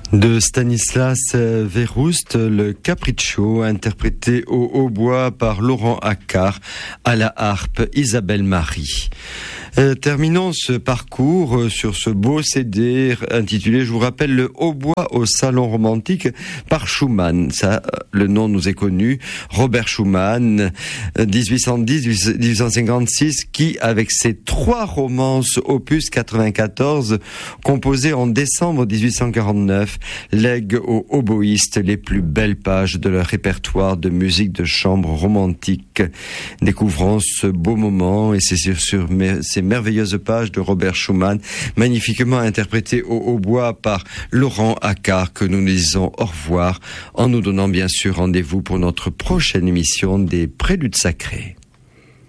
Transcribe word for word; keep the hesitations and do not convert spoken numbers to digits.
De Stanislas Verhulst, le Capriccio, interprété au hautbois par Laurent Accart, à la harpe Isabelle Marie. Euh, terminons ce parcours euh, sur ce beau C D intitulé, je vous rappelle, le hautbois au salon romantique par Schumann. Ça, euh, le nom nous est connu. Robert Schumann, euh, dix-huit cent dix à dix-huit cent cinquante-six, qui, avec ses trois romances opus quatre-vingt-quatorze, composées en décembre dix-huit cent quarante-neuf, lègue aux oboïstes les plus belles pages de leur répertoire de musique de chambre romantique. Découvrons ce beau moment, et c'est sur, sur ces merveilleuses pages de Robert Schumann, magnifiquement interprétées au hautbois par Laurent Accart, que nous nous disons au revoir, en nous donnant bien sûr rendez-vous pour notre prochaine émission des Préludes Sacrés.